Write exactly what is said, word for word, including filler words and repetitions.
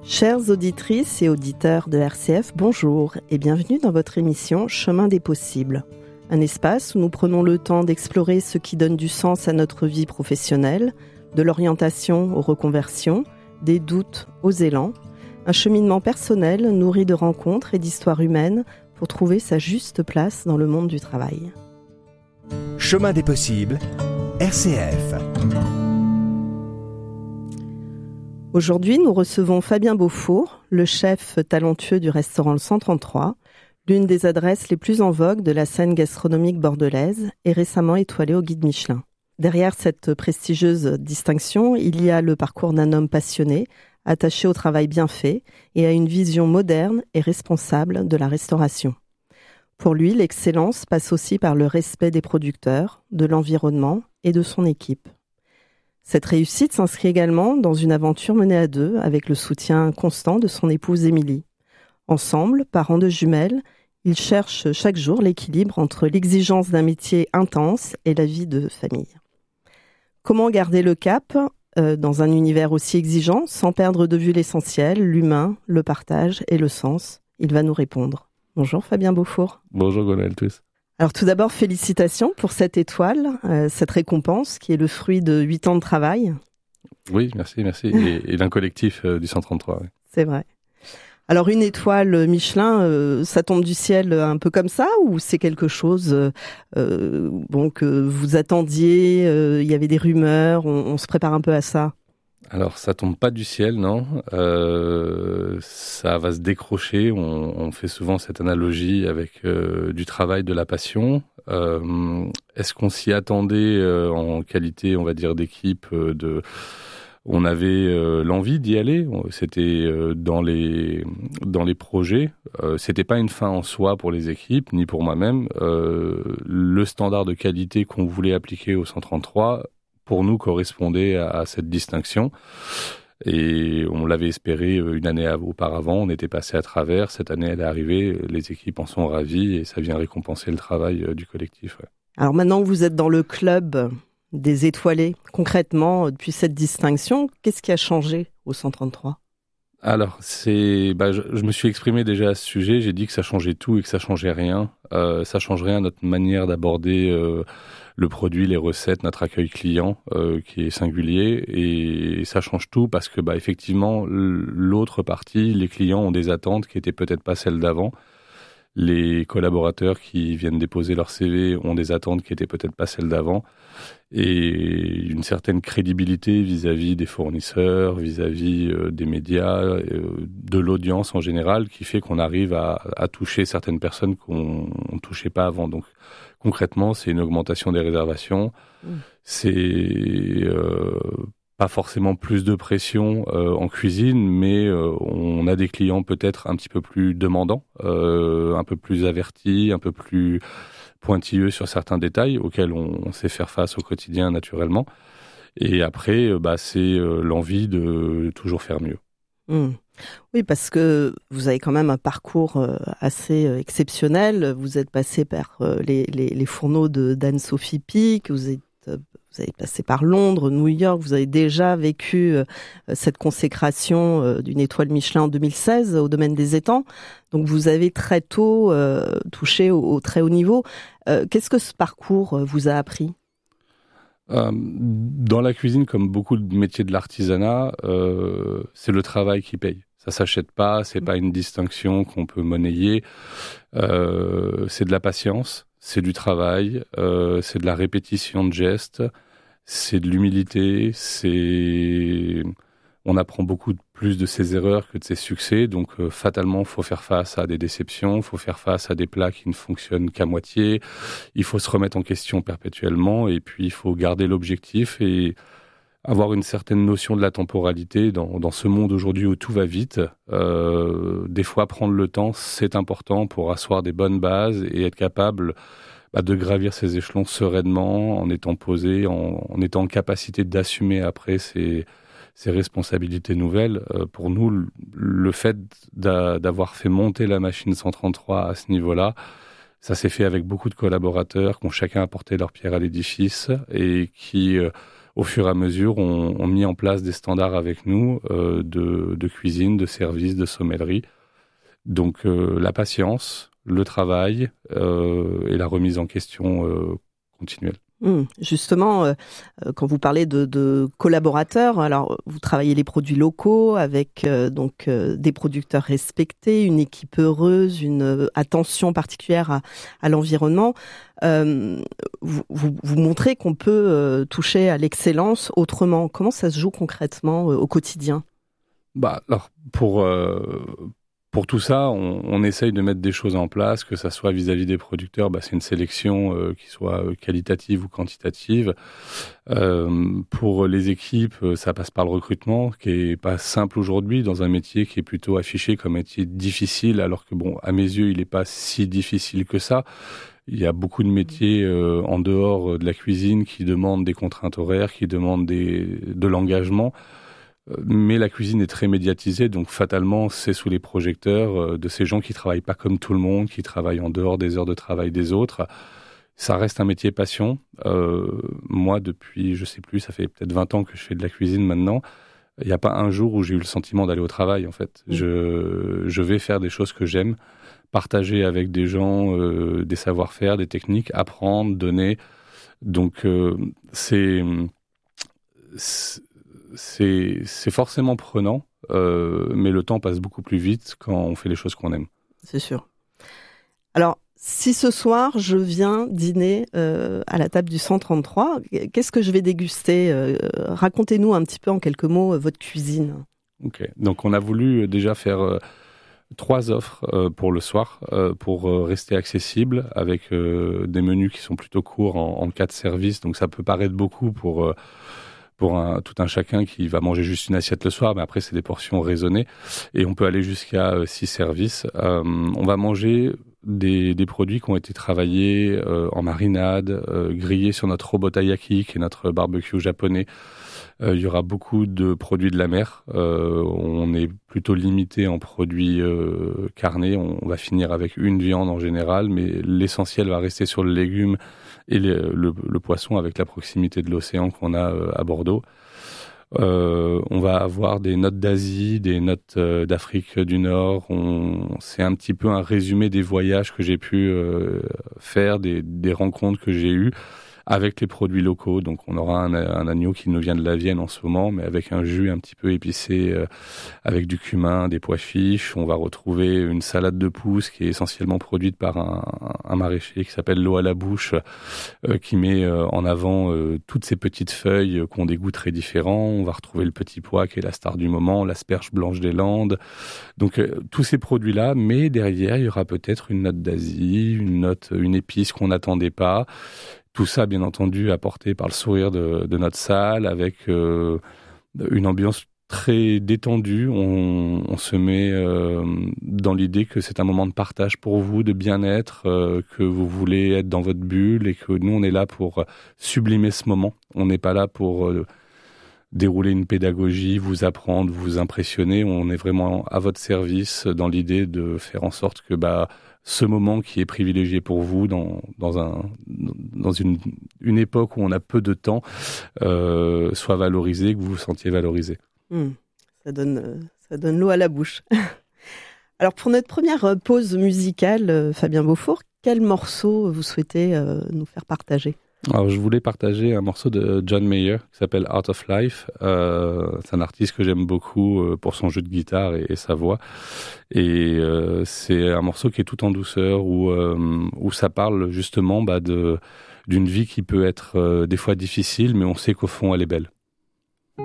Chères auditrices et auditeurs de R C F, bonjour et bienvenue dans votre émission Chemin des possibles. Un espace où nous prenons le temps d'explorer ce qui donne du sens à notre vie professionnelle, de l'orientation aux reconversions, des doutes aux élans, un cheminement personnel nourri de rencontres et d'histoires humaines pour trouver sa juste place dans le monde du travail. Chemin des possibles, R C F. Aujourd'hui, nous recevons Fabien Beaufour, le chef talentueux du restaurant Le cent trente-trois, l'une des adresses les plus en vogue de la scène gastronomique bordelaise et récemment étoilée au guide Michelin. Derrière cette prestigieuse distinction, il y a le parcours d'un homme passionné, attaché au travail bien fait et à une vision moderne et responsable de la restauration. Pour lui, l'excellence passe aussi par le respect des producteurs, de l'environnement et de son équipe. Cette réussite s'inscrit également dans une aventure menée à deux avec le soutien constant de son épouse Émilie. Ensemble, parents de jumelles, ils cherchent chaque jour l'équilibre entre l'exigence d'un métier intense et la vie de famille. Comment garder le cap euh, dans un univers aussi exigeant sans perdre de vue l'essentiel, l'humain, le partage et le sens? Il va nous répondre. Bonjour Fabien Beaufour. Bonjour Gonel tous. Alors tout d'abord, félicitations pour cette étoile, euh, cette récompense qui est le fruit de huit ans de travail. Oui, merci, merci. Et, et d'un collectif euh, du cent trente-trois. Oui. C'est vrai. Alors une étoile Michelin, euh, ça tombe du ciel un peu comme ça ou c'est quelque chose euh, bon, que vous attendiez, euh, il y avait des rumeurs, on, on se prépare un peu à ça? Alors, ça tombe pas du ciel, non. Euh, ça va se décrocher. On, on fait souvent cette analogie avec euh, du travail, de la passion. Euh, est-ce qu'on s'y attendait euh, en qualité, on va dire, d'équipe euh, de... On avait euh, l'envie d'y aller. C'était euh, dans les dans les projets. Euh, c'était pas une fin en soi pour les équipes, ni pour moi-même. Euh, le standard de qualité qu'on voulait appliquer au cent trente-trois, pour nous, correspondait à, à cette distinction. Et on l'avait espéré une année auparavant. On était passé à travers. Cette année, elle est arrivée. Les équipes en sont ravies et ça vient récompenser le travail du collectif. Ouais. Alors maintenant que vous êtes dans le club des étoilés, concrètement, depuis cette distinction, qu'est-ce qui a changé au cent trente-trois? Alors, c'est, bah, je, je me suis exprimé déjà à ce sujet. J'ai dit que ça changeait tout et que ça changeait rien. Euh, ça change rien à notre manière d'aborder euh, le produit, les recettes, notre accueil client euh, qui est singulier. Et ça change tout parce que, bah, effectivement, l'autre partie, les clients ont des attentes qui étaient peut-être pas celles d'avant. Les collaborateurs qui viennent déposer leur C V ont des attentes qui étaient peut-être pas celles d'avant. Et une certaine crédibilité vis-à-vis des fournisseurs, vis-à-vis euh, des médias, euh, de l'audience en général, qui fait qu'on arrive à, à toucher certaines personnes qu'on ne touchait pas avant. Donc concrètement, c'est une augmentation des réservations. Mmh. C'est euh, pas forcément plus de pression euh, en cuisine, mais euh, on a des clients peut-être un petit peu plus demandants, euh, un peu plus avertis, un peu plus pointilleux sur certains détails auxquels on, on sait faire face au quotidien naturellement. Et après, bah, c'est euh, l'envie de toujours faire mieux. Mmh. Oui, parce que vous avez quand même un parcours euh, assez euh, exceptionnel. Vous êtes passé par euh, les, les, les fourneaux de d'Anne-Sophie Pic, vous êtes euh, Vous avez passé par Londres, New York, vous avez déjà vécu euh, cette consécration euh, d'une étoile Michelin en deux mille seize au domaine des étangs. Donc vous avez très tôt euh, touché au, au très haut niveau. Euh, qu'est-ce que ce parcours vous a appris ? euh, Dans la cuisine, comme beaucoup de métiers de l'artisanat, euh, c'est le travail qui paye. Ça s'achète pas, c'est pas une distinction qu'on peut monnayer. Euh, c'est de la patience. C'est du travail, euh, c'est de la répétition de gestes, c'est de l'humilité, c'est... on apprend beaucoup plus de ses erreurs que de ses succès, donc euh, fatalement, il faut faire face à des déceptions, il faut faire face à des plats qui ne fonctionnent qu'à moitié, il faut se remettre en question perpétuellement, et puis il faut garder l'objectif et avoir une certaine notion de la temporalité dans, dans ce monde aujourd'hui où tout va vite. Euh, des fois, prendre le temps, c'est important pour asseoir des bonnes bases et être capable bah, de gravir ces échelons sereinement, en étant posé, en, en étant en capacité d'assumer après ces, ces responsabilités nouvelles. Euh, pour nous, le, le fait d'a, d'avoir fait monter la machine cent trente-trois à ce niveau-là, ça s'est fait avec beaucoup de collaborateurs qui ont chacun apporté leur pierre à l'édifice et qui... Euh, au fur et à mesure, ont, ont mis en place des standards avec nous euh, de, de cuisine, de service, de sommellerie. Donc euh, la patience, le travail euh, et la remise en question euh, continuelle. Mmh, justement, euh, quand vous parlez de, de collaborateurs, alors vous travaillez les produits locaux avec euh, donc euh, des producteurs respectés, une équipe heureuse, une euh, attention particulière à, à l'environnement. Euh, vous, vous, vous montrez qu'on peut euh, toucher à l'excellence autrement. Comment ça se joue concrètement euh, au quotidien ? Bah, alors pour euh, Pour tout ça, on, on essaye de mettre des choses en place, que ça soit vis-à-vis des producteurs, bah, c'est une sélection euh, qui soit qualitative ou quantitative. Euh, pour les équipes, ça passe par le recrutement, qui est pas simple aujourd'hui dans un métier qui est plutôt affiché comme métier difficile, alors que bon, à mes yeux, il n'est pas si difficile que ça. Il y a beaucoup de métiers euh, en dehors de la cuisine qui demandent des contraintes horaires, qui demandent des, de l'engagement. Mais la cuisine est très médiatisée, donc fatalement, c'est sous les projecteurs de ces gens qui travaillent pas comme tout le monde, qui travaillent en dehors des heures de travail des autres. Ça reste un métier passion. Euh, moi, depuis, je sais plus, ça fait peut-être vingt ans que je fais de la cuisine maintenant. Il n'y a pas un jour où j'ai eu le sentiment d'aller au travail, en fait. Mmh. Je, je vais faire des choses que j'aime, partager avec des gens euh, des savoir-faire, des techniques, apprendre, donner. Donc, euh, c'est... c'est C'est, c'est forcément prenant, euh, mais le temps passe beaucoup plus vite quand on fait les choses qu'on aime. C'est sûr. Alors, si ce soir, je viens dîner euh, à la table du cent trente-trois, qu'est-ce que je vais déguster ? euh, Racontez-nous un petit peu en quelques mots euh, votre cuisine. Ok, donc on a voulu déjà faire euh, trois offres euh, pour le soir, euh, pour euh, rester accessible, avec euh, des menus qui sont plutôt courts en, en quatre services, donc ça peut paraître beaucoup pour... Euh, pour un, tout un chacun qui va manger juste une assiette le soir, mais après c'est des portions raisonnées et on peut aller jusqu'à euh, six services. Euh, on va manger des, des produits qui ont été travaillés euh, en marinade, euh, grillés sur notre robot taiyaki, qui est notre barbecue japonais. Euh, il y aura beaucoup de produits de la mer. Euh, on est plutôt limité en produits euh, carnés. On, on va finir avec une viande en général, mais l'essentiel va rester sur le légume et le, le, le poisson avec la proximité de l'océan qu'on a euh, à Bordeaux. Euh, on va avoir des notes d'Asie, des notes euh, d'Afrique du Nord. On, c'est un petit peu un résumé des voyages que j'ai pu euh, faire, des, des rencontres que j'ai eues avec les produits locaux. Donc on aura un, un agneau qui nous vient de la Vienne en ce moment, mais avec un jus un petit peu épicé, euh, avec du cumin, des pois chiches. On va retrouver une salade de pousses qui est essentiellement produite par un, un maraîcher qui s'appelle L'eau à la bouche, euh, qui met euh, en avant euh, toutes ces petites feuilles qui ont des goûts très différents. On va retrouver le petit pois qui est la star du moment, l'asperge blanche des Landes. Donc euh, tous ces produits-là, mais derrière il y aura peut-être une note d'Asie, une note, une épice qu'on n'attendait pas. Tout ça, bien entendu, apporté par le sourire de, de notre salle, avec euh, une ambiance très détendue. On, on se met euh, dans l'idée que c'est un moment de partage pour vous, de bien-être, euh, que vous voulez être dans votre bulle et que nous, on est là pour sublimer ce moment. On n'est pas là pour euh, dérouler une pédagogie, vous apprendre, vous impressionner. On est vraiment à votre service dans l'idée de faire en sorte que... bah, ce moment qui est privilégié pour vous dans, dans, un, dans une, une époque où on a peu de temps euh, soit valorisé, que vous vous sentiez valorisé. Mmh, ça donne, ça donne l'eau à la bouche. Alors pour notre première pause musicale, Fabien Beaufour, quel morceau vous souhaitez euh, nous faire partager ? Alors, je voulais partager un morceau de John Mayer qui s'appelle Art of Life. Euh, c'est un artiste que j'aime beaucoup euh, pour son jeu de guitare et, et sa voix. Et euh, c'est un morceau qui est tout en douceur où, euh, où ça parle justement bah, de, d'une vie qui peut être euh, des fois difficile, mais on sait qu'au fond, elle est belle.